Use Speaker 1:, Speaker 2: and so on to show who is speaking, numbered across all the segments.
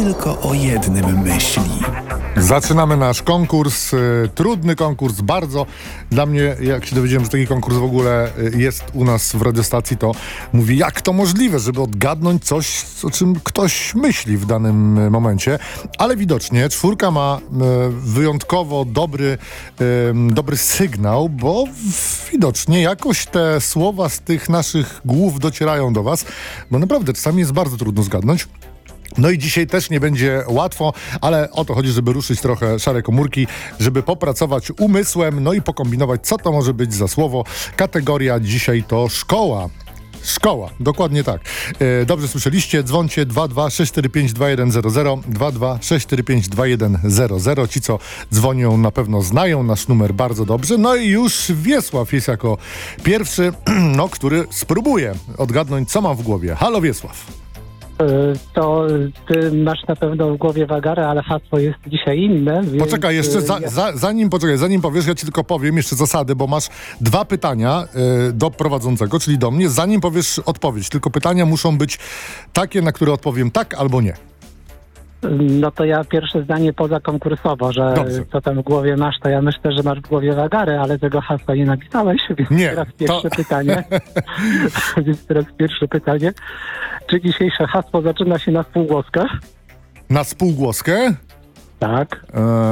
Speaker 1: tylko o jednym myśli.
Speaker 2: Zaczynamy nasz konkurs, trudny konkurs, bardzo. Dla mnie, jak się dowiedziałem, że taki konkurs w ogóle jest u nas w radiostacji, to mówię, jak to możliwe, żeby odgadnąć coś, o czym ktoś myśli w danym momencie. Ale widocznie czwórka ma wyjątkowo dobry sygnał, bo widocznie jakoś te słowa z tych naszych głów docierają do was, bo naprawdę czasami jest bardzo trudno zgadnąć. No i dzisiaj też nie będzie łatwo, ale o to chodzi, żeby ruszyć trochę szare komórki, żeby popracować umysłem, no i pokombinować, co to może być za słowo. Kategoria dzisiaj to szkoła. Szkoła, dokładnie tak. Dobrze słyszeliście, dzwońcie 226452100, 226452100. Ci, co dzwonią, na pewno znają nasz numer bardzo dobrze. No i już Wiesław jest jako pierwszy, który spróbuje odgadnąć, co mam w głowie. Halo, Wiesław.
Speaker 3: To ty masz na pewno w głowie wagarę, ale hasło jest dzisiaj inne. Więc
Speaker 2: Poczekaj, jeszcze zanim powiesz, ja ci tylko powiem jeszcze zasady, bo masz dwa pytania do prowadzącego, czyli do mnie. Zanim powiesz odpowiedź, tylko pytania muszą być takie, na które odpowiem tak albo nie.
Speaker 3: No to ja pierwsze zdanie pozakonkursowo, że
Speaker 2: Dobrze.
Speaker 3: co tam w głowie masz, to ja myślę, że masz w głowie wagarę, ale tego hasła nie napisałeś, więc
Speaker 2: Nie,
Speaker 3: teraz pierwsze pytanie. Więc teraz pierwsze pytanie. Czy dzisiejsze hasło zaczyna się na spółgłoskę?
Speaker 2: Na spółgłoskę?
Speaker 3: Tak.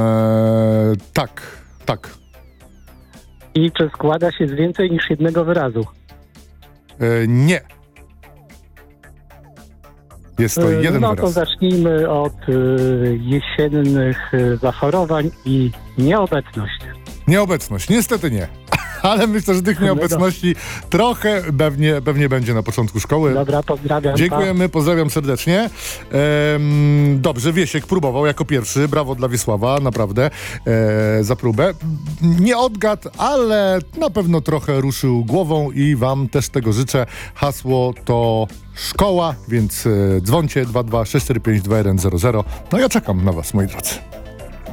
Speaker 2: Tak.
Speaker 3: I czy składa się z więcej niż jednego wyrazu?
Speaker 2: Nie. Jest to jeden
Speaker 3: No
Speaker 2: wyraz.
Speaker 3: to zacznijmy od jesiennych zachorowań i nieobecność.
Speaker 2: Nieobecność, niestety nie. Ale myślę, że tych nieobecności trochę pewnie będzie na początku szkoły.
Speaker 3: Dobra, pozdrawiam.
Speaker 2: Dziękujemy, pozdrawiam serdecznie. Dobrze, Wiesiek próbował jako pierwszy. Brawo dla Wiesława, naprawdę, za próbę. Nie odgadł, ale na pewno trochę ruszył głową i wam też tego życzę. Hasło to szkoła, więc dzwońcie 226452100. No ja czekam na was, moi drodzy.